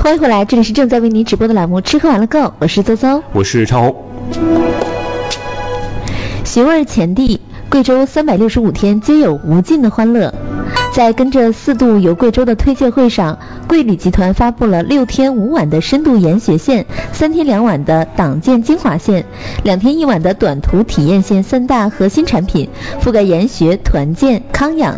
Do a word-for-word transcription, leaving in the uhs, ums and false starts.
欢迎回来，这里是正在为您直播的栏目吃喝玩乐购，我是邹邹， 我是超红。 寻味前地，贵州三百六十五天皆有无尽的欢乐。在跟着四度游贵州的推介会上，贵旅集团发布了六天五晚的深度研学线、三天两晚的党建精华线、两天一晚的短途体验线三大核心产品，覆盖研学、团建、康养、